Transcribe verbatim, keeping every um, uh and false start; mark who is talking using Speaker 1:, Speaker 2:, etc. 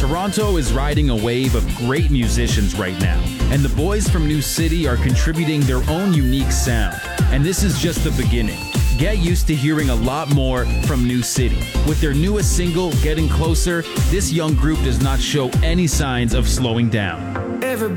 Speaker 1: Toronto is riding a wave of great musicians right now, and the boys from New City are contributing their own unique sound. And this is just the beginning. Get used to hearing a lot more from New City. With their newest single, Getting Closer, this young group does not show any signs of slowing down.
Speaker 2: Everybody